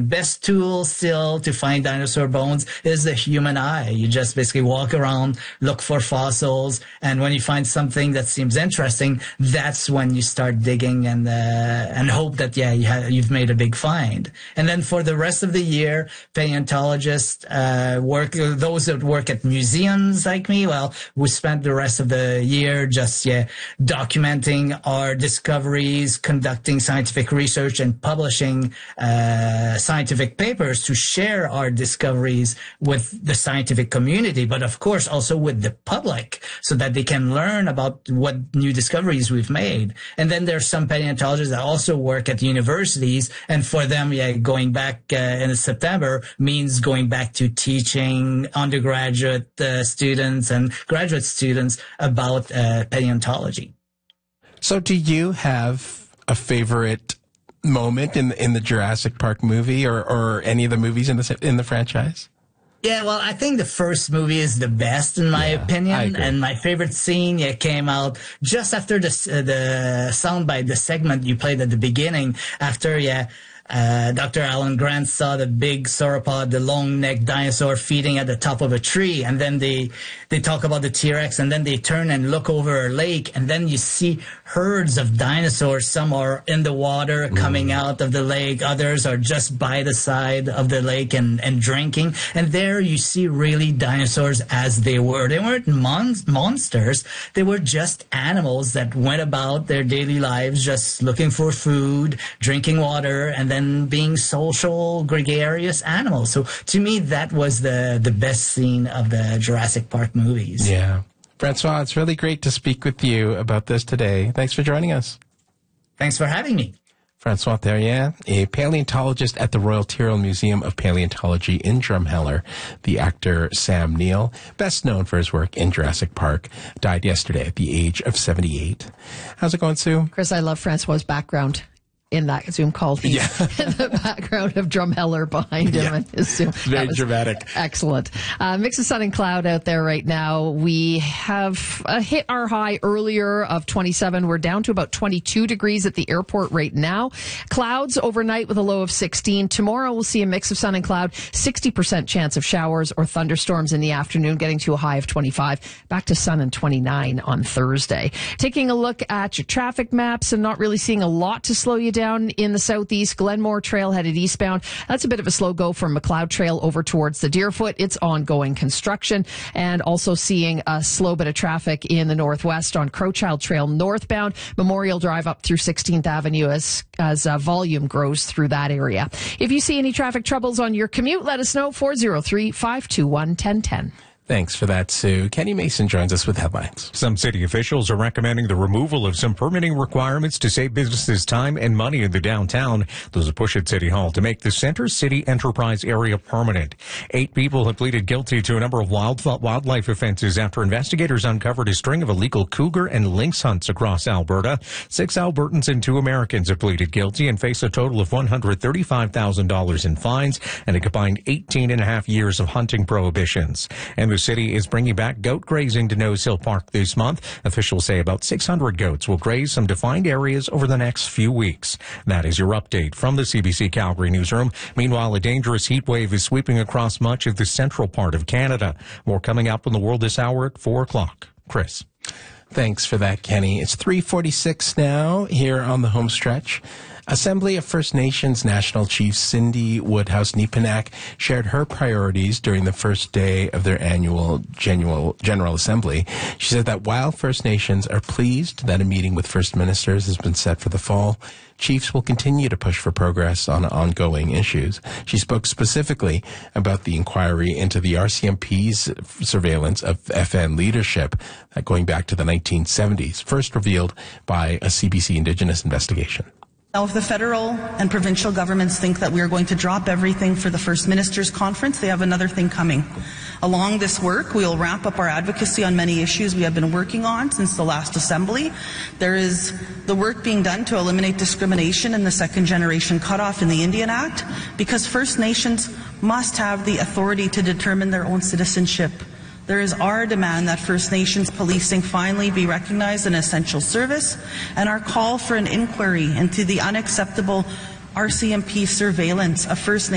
best tool still to find dinosaur bones is the human eye. You just basically walk around, look for fossils, and when you find something that seems interesting, that's when you start digging and hope that you've made a big find. And then for the rest of the year, paleontologists those that work at museums like me. Well, we spent the rest of the year just documenting our discoveries, conducting scientific research, and publishing scientific papers to share our discoveries with the scientific community, but of course also with the public, so that they can learn about what new discoveries we've made. And then there's some paleontologists that also work at universities, and for them, going back in September means going back to teaching undergraduate students and graduate students about paleontology. So do you have a favorite moment in the Jurassic Park movie or any of the movies in the franchise? Yeah, well, I think the first movie is the best in my opinion, and my favorite scene came out just after the soundbite, the segment you played at the beginning, after Dr. Alan Grant saw the big sauropod, the long-necked dinosaur feeding at the top of a tree, and then they talk about the T-Rex, and then they turn and look over a lake, and then you see herds of dinosaurs. Some are in the water coming out of the lake, others are just by the side of the lake and drinking, and there you see really dinosaurs as they were. They weren't monsters, they were just animals that went about their daily lives just looking for food, drinking water, and then being social, gregarious animals. So to me, that was the best scene of the Jurassic Park movies. Yeah. Francois, it's really great to speak with you about this today. Thanks for joining us. Thanks for having me. Francois Therrien, a paleontologist at the Royal Tyrrell Museum of Paleontology in Drumheller. The actor Sam Neill, best known for his work in Jurassic Park, died yesterday at the age of 78. How's it going, Sue? Chris, I love Francois' background in that Zoom call. He's in the background of Drumheller behind him and his Zoom. Very dramatic. Excellent. Mix of sun and cloud out there right now. We have hit our high earlier of 27. We're down to about 22 degrees at the airport right now. Clouds overnight with a low of 16. Tomorrow we'll see a mix of sun and cloud, 60% chance of showers or thunderstorms in the afternoon, getting to a high of 25. Back to sun and 29 on Thursday. Taking a look at your traffic maps and not really seeing a lot to slow you down in the southeast. Glenmore Trail headed eastbound. That's a bit of a slow go from McLeod Trail over towards the Deerfoot. It's ongoing construction, and also seeing a slow bit of traffic in the northwest on Crowchild Trail northbound. Memorial Drive up through 16th Avenue as volume grows through that area. If you see any traffic troubles on your commute, let us know. 403-521-1010. Thanks for that, Sue. Kenny Mason joins us with headlines. Some city officials are recommending the removal of some permitting requirements to save businesses time and money in the downtown. There's a push at City Hall to make the Center City Enterprise area permanent. 8 people have pleaded guilty to a number of wildlife offenses after investigators uncovered a string of illegal cougar and lynx hunts across Alberta. 6 Albertans and 2 Americans have pleaded guilty and face a total of $135,000 in fines and a combined 18 and a half years of hunting prohibitions. And the city is bringing back goat grazing to Nose Hill Park this month. Officials say about 600 goats will graze some defined areas over the next few weeks. That is your update from the CBC Calgary newsroom. Meanwhile, a dangerous heat wave is sweeping across much of the central part of Canada. More coming up in the world this hour at 4 o'clock. Chris. Thanks for that, Kenny. It's 3:46 now here on the home stretch. Assembly of First Nations National Chief Cindy Woodhouse-Nepinak shared her priorities during the first day of their annual General Assembly. She said that while First Nations are pleased that a meeting with First Ministers has been set for the fall, chiefs will continue to push for progress on ongoing issues. She spoke specifically about the inquiry into the RCMP's surveillance of FN leadership going back to the 1970s, first revealed by a CBC Indigenous investigation. Now, if the federal and provincial governments think that we are going to drop everything for the First Ministers' Conference, they have another thing coming. Along this work, we will ramp up our advocacy on many issues we have been working on since the last Assembly. There is the work being done to eliminate discrimination in the second-generation cutoff in the Indian Act, because First Nations must have the authority to determine their own citizenship. There is our demand that First Nations policing finally be recognized an essential service, and our call for an inquiry into the unacceptable RCMP surveillance of First Nations